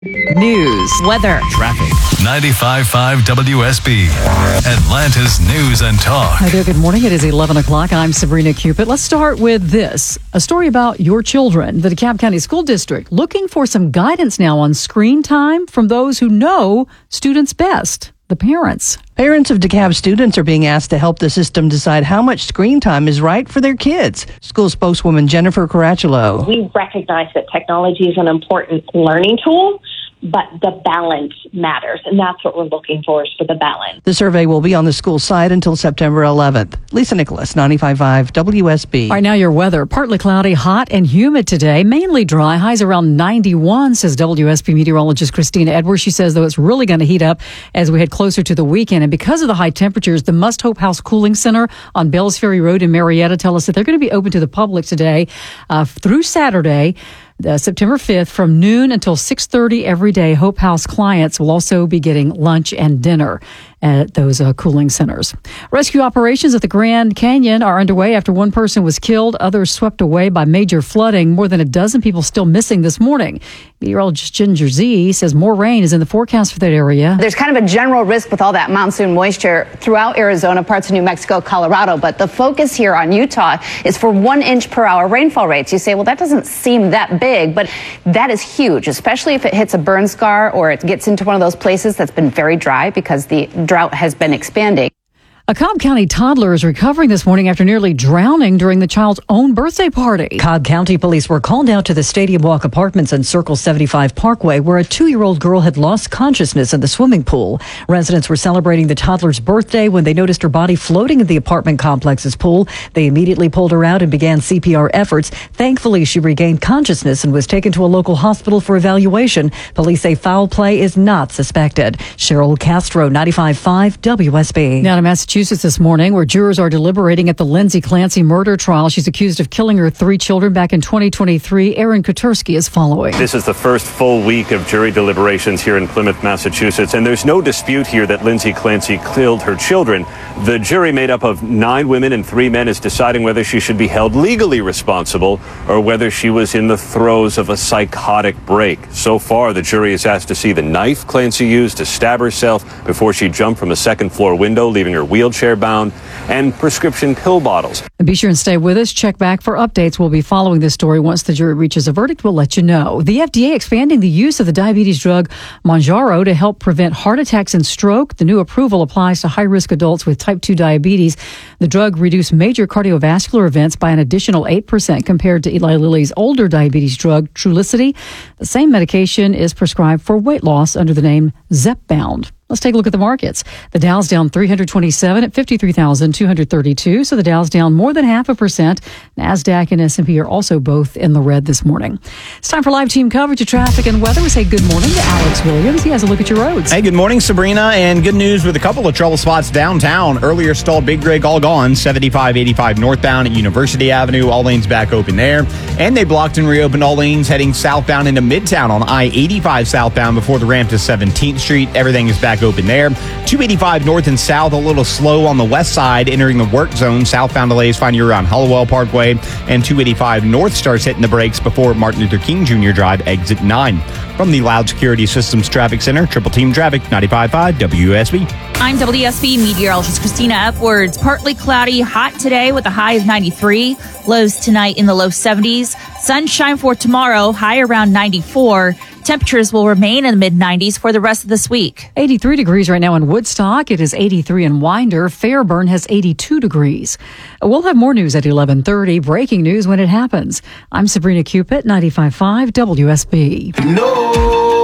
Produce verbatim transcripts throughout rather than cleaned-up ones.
News, weather, traffic. ninety-five point five W S B, Atlanta's News and Talk. Hi there, good morning. It is eleven o'clock. I'm Sabrina Cupid. Let's start with this. A story about your children. The DeKalb County School District looking for some guidance now on screen time from those who know students best, the parents. Parents of DeKalb students are being asked to help the system decide how much screen time is right for their kids. School spokeswoman Jennifer Caracciolo. We recognize that technology is an important learning tool, but the balance matters, and that's what we're looking for, is for the balance. The survey will be on the school site until September eleventh. Lisa Nicholas, ninety-five point five W S B. All right, now your weather. Partly cloudy, hot and humid today, mainly dry. Highs around ninety-one, says W S B meteorologist Christina Edwards. She says, though, it's really going to heat up as we head closer to the weekend. And because of the high temperatures, the Must Hope House Cooling Center on Bells Ferry Road in Marietta tell us that they're going to be open to the public today uh, through Saturday, Uh, September fifth, from noon until six thirty every day. Hope House clients will also be getting lunch and dinner at those uh, cooling centers. Rescue operations at the Grand Canyon are underway after one person was killed, others swept away by major flooding. More than a dozen people still missing this morning. Meteorologist Ginger Z says more rain is in the forecast for that area. There's kind of a general risk with all that monsoon moisture throughout Arizona, parts of New Mexico, Colorado, but the focus here on Utah is for one inch per hour rainfall rates. You say, well, that doesn't seem that big, but that is huge, especially if it hits a burn scar or it gets into one of those places that's been very dry because the drought has been expanding. A Cobb County toddler is recovering this morning after nearly drowning during the child's own birthday party. Cobb County police were called out to the Stadium Walk Apartments and Circle seventy-five Parkway, where a two-year-old girl had lost consciousness in the swimming pool. Residents were celebrating the toddler's birthday when they noticed her body floating in the apartment complex's pool. They immediately pulled her out and began C P R efforts. Thankfully, she regained consciousness and was taken to a local hospital for evaluation. Police say foul play is not suspected. Cheryl Castro, ninety-five point five W S B. Now to Massachusetts this morning, where jurors are deliberating at the Lindsay Clancy murder trial. She's accused of killing her three children back in twenty twenty-three. Aaron Koturski is following. This is the first full week of jury deliberations here in Plymouth, Massachusetts, and there's no dispute here that Lindsay Clancy killed her children. The jury, made up of nine women and three men, is deciding whether she should be held legally responsible or whether she was in the throes of a psychotic break. So far, the jury is asked to see the knife Clancy used to stab herself before she jumped from a second floor window, leaving her wheelchair bound, and prescription pill bottles. And be sure and stay with us. Check back for updates. We'll be following this story. Once the jury reaches a verdict, we'll let you know. The F D A expanding the use of the diabetes drug Mounjaro to help prevent heart attacks and stroke. The new approval applies to high-risk adults with type two diabetes. The drug reduced major cardiovascular events by an additional eight percent compared to Eli Lilly's older diabetes drug, Trulicity. The same medication is prescribed for weight loss under the name Zepbound. Let's take a look at the markets. The Dow's down three hundred twenty-seven at fifty-three thousand two hundred thirty-two. So the Dow's down more than half a percent. NASDAQ and S and P are also both in the red this morning. It's time for live team coverage of traffic and weather. We say good morning to Alex Williams. He has a look at your roads. Hey, good morning, Sabrina. And good news with a couple of trouble spots downtown. Earlier stalled Big Rig all gone. seventy-five eighty-five northbound at University Avenue. All lanes back open there. And they blocked and reopened all lanes heading southbound into Midtown on I eighty-five southbound before the ramp to seventeenth Street. Everything is back open there. two eighty-five north and south, a little slow on the west side, entering the work zone. Southbound delays find you around Hollowell Parkway, and two eighty-five north starts hitting the brakes before Martin Luther King Junior Drive, exit nine. From the Loud Security Systems Traffic Center, Triple Team Traffic, ninety-five point five W S B. I'm W S B meteorologist Christina Edwards. Partly cloudy, hot today with a high of ninety-three. Lows tonight in the low seventies. Sunshine for tomorrow, high around ninety-four. Temperatures will remain in the mid nineties for the rest of this week. eighty-three degrees right now in Woodstock. It is eighty-three in Winder. Fairburn has eighty-two degrees. We'll have more news at eleven thirty. Breaking news when it happens. I'm Sabrina Cupid, ninety-five point five W S B. No,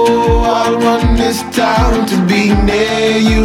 I want this town to be near you.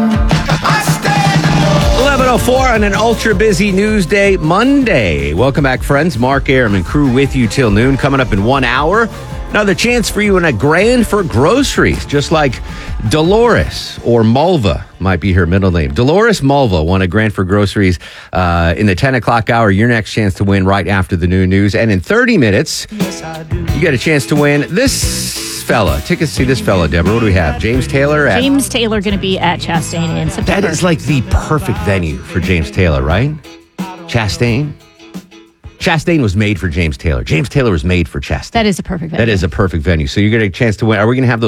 eleven oh four on an ultra-busy news day Monday. Welcome back, friends. Mark Aram and crew with you till noon. Coming up in one hour, another chance for you in a grand for groceries, just like Dolores, or Malva might be her middle name. Dolores Malva won a grand for groceries uh, in the ten o'clock hour. Your next chance to win right after the noon news. And in thirty minutes, you get a chance to win this fella. Tickets to see this fella, Deborah. What do we have? James Taylor? At, James Taylor going to be at Chastain in September. That is like the perfect venue for James Taylor, right? Chastain? Chastain was made for James Taylor. James Taylor was made for Chastain. That is a perfect venue. That is a perfect venue. So you're getting a chance to win. Are we going to have those